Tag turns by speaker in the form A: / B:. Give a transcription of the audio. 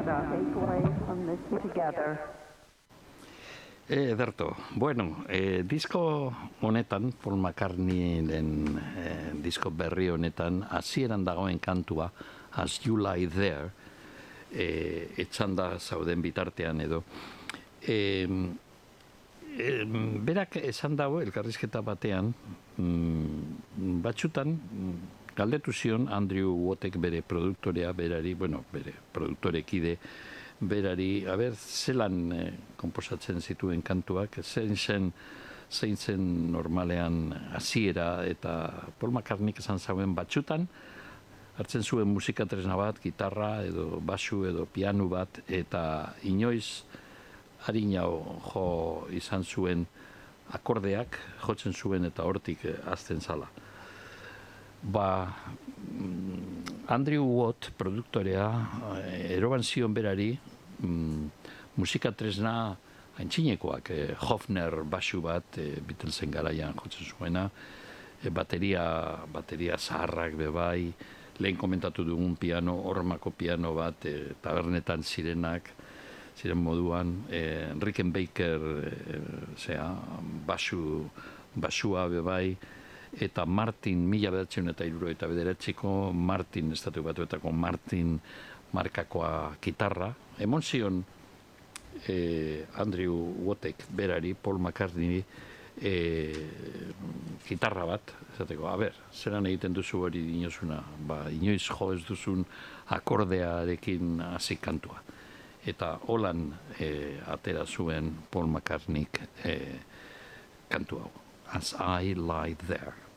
A: Ederto, bueno, disko honetan, Paul McCartneyren disko berri honetan, hasieran dagoen kantua, As You Lie There, etxanda zauden bitartean edo, berak esan dago, elkarrizketa batean, batxutan, galdetu zion Andrew Wattek bere produktorea berari, bueno, bere produktorekide berari, zelan konposatzen zituen kantuak, zein zen normalean hasiera, eta Paul McCartneyk esan zauen batxutan, hartzen zuen musikatresna bat, gitarra edo basu edo piano bat, eta inoiz harinau jo izan zuen akordeak, jotzen zuen eta hortik azten zala. Andrew Watt, produktorea, eroban zion berari, musikatresna haintzinekoak, Hofner basu bat, Beatlesen garaian jotzen zuena, bateria zaharrak bebai, lehen komentatu dugun piano, hormako piano bat, tabernetan ziren moduan, Rickenbacker basua bebai, eta Martin, 1979ko Martin, estatu batuetako Martin markakoa gitarra. Emon zion Andrew Wattek berari, Paul McCartney, gitarra bat, esateko, zelan egiten duzu hori dinozuna, inoiz jo ez duzun akordearekin hasi kantua. Eta holan atera zuen Paul McCartneyk kantu hau. As I Lie There.